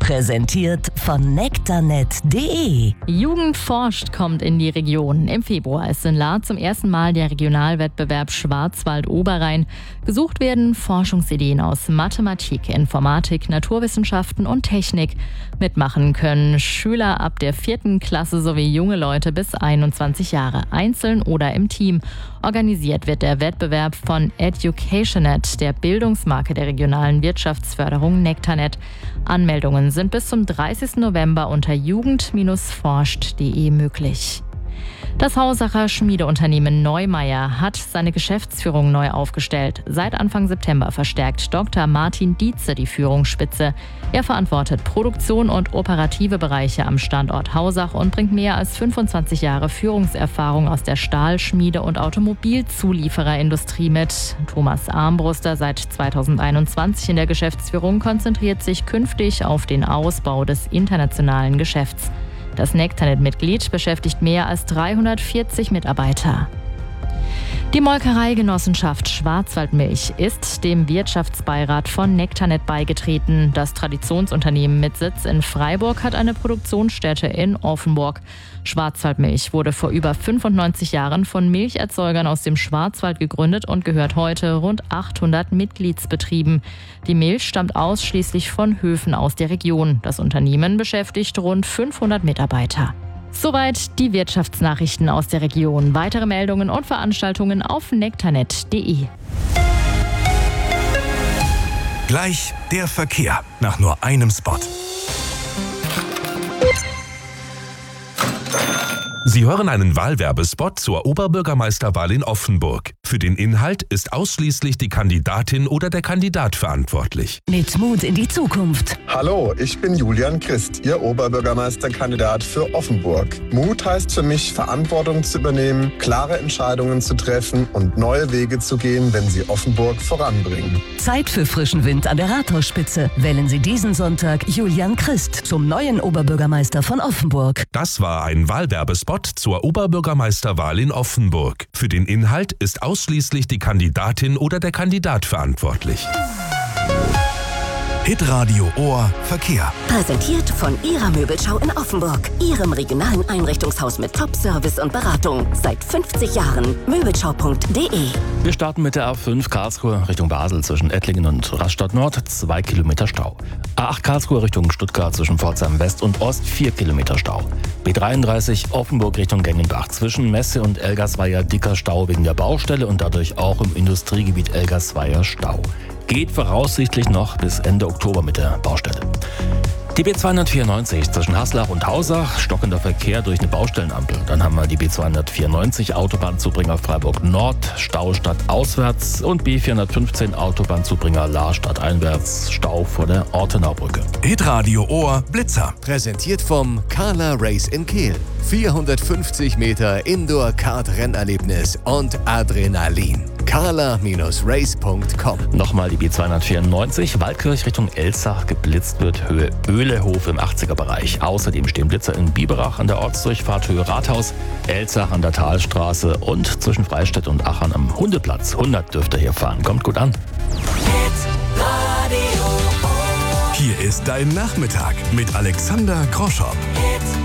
Präsentiert von nektarnet.de. Jugend forscht kommt in die Region. Im Februar ist in Lahr zum ersten Mal der Regionalwettbewerb Schwarzwald-Oberrhein. Gesucht werden Forschungsideen aus Mathematik, Informatik, Naturwissenschaften und Technik. Mitmachen können Schüler ab der 4. Klasse sowie junge Leute bis 21 Jahre, einzeln oder im Team. Organisiert wird der Wettbewerb von Educationnet, der Bildungsmarke der regionalen Wirtschaftsförderung nektarnet. Anmeldungen sind bis zum 30. November unter jugend-forscht.de möglich. Das Hausacher Schmiedeunternehmen Neumeier hat seine Geschäftsführung neu aufgestellt. Seit Anfang September verstärkt Dr. Martin Dietze die Führungsspitze. Er verantwortet Produktion und operative Bereiche am Standort Hausach und bringt mehr als 25 Jahre Führungserfahrung aus der Stahl-, Schmiede- und Automobilzuliefererindustrie mit. Thomas Armbruster, seit 2021 in der Geschäftsführung, konzentriert sich künftig auf den Ausbau des internationalen Geschäfts. Das nektarnet-Mitglied beschäftigt mehr als 340 Mitarbeiter. Die Molkereigenossenschaft Schwarzwaldmilch ist dem Wirtschaftsbeirat von nektarnet beigetreten. Das Traditionsunternehmen mit Sitz in Freiburg hat eine Produktionsstätte in Offenburg. Schwarzwaldmilch wurde vor über 95 Jahren von Milcherzeugern aus dem Schwarzwald gegründet und gehört heute rund 800 Mitgliedsbetrieben. Die Milch stammt ausschließlich von Höfen aus der Region. Das Unternehmen beschäftigt rund 500 Mitarbeiter. Soweit die Wirtschaftsnachrichten aus der Region. Weitere Meldungen und Veranstaltungen auf nektarnet.de. Gleich der Verkehr nach nur einem Spot. Sie hören einen Wahlwerbespot zur Oberbürgermeisterwahl in Offenburg. Für den Inhalt ist ausschließlich die Kandidatin oder der Kandidat verantwortlich. Mit Mut in die Zukunft. Hallo, ich bin Julian Christ, Ihr Oberbürgermeisterkandidat für Offenburg. Mut heißt für mich, Verantwortung zu übernehmen, klare Entscheidungen zu treffen und neue Wege zu gehen, wenn sie Offenburg voranbringen. Zeit für frischen Wind an der Rathausspitze. Wählen Sie diesen Sonntag Julian Christ zum neuen Oberbürgermeister von Offenburg. Das war ein Wahlwerbespot zur Oberbürgermeisterwahl in Offenburg. Für den Inhalt ist ausschließlich die Kandidatin oder der Kandidat verantwortlich. Hitradio Ohr Verkehr. Präsentiert von Ihrer Möbelschau in Offenburg. Ihrem regionalen Einrichtungshaus mit Top-Service und Beratung. Seit 50 Jahren. Möbelschau.de. Wir starten mit der A5 Karlsruhe Richtung Basel zwischen Ettlingen und Rastatt Nord. 2 Kilometer Stau. A8 Karlsruhe Richtung Stuttgart zwischen Pforzheim West und Ost. 4 Kilometer Stau. B33 Offenburg Richtung Gengenbach zwischen Messe und Elgersweier dicker Stau wegen der Baustelle und dadurch auch im Industriegebiet Elgersweier Stau. Geht voraussichtlich noch bis Ende Oktober mit der Baustelle. Die B294 zwischen Haslach und Hausach, stockender Verkehr durch eine Baustellenampel. Dann haben wir die B294 Autobahnzubringer Freiburg Nord, Stau stadtauswärts und B415 Autobahnzubringer Lahr stadteinwärts, Stau vor der Ortenaubrücke. Hitradio Ohr Blitzer. Präsentiert vom Carla Race in Kehl. 450 Meter Indoor-Kart-Rennerlebnis und Adrenalin. carla-race.com. Nochmal die B294, Waldkirch Richtung Elzach, geblitzt wird Höhe Öhlehof im 80er-Bereich. Außerdem stehen Blitzer in Biberach an der Ortsdurchfahrt Höhe Rathaus, Elzach an der Talstraße und zwischen Freistädt und Achern am Hundeplatz. 100 dürft ihr hier fahren. Kommt gut an. Hier ist dein Nachmittag mit Alexander Groschow.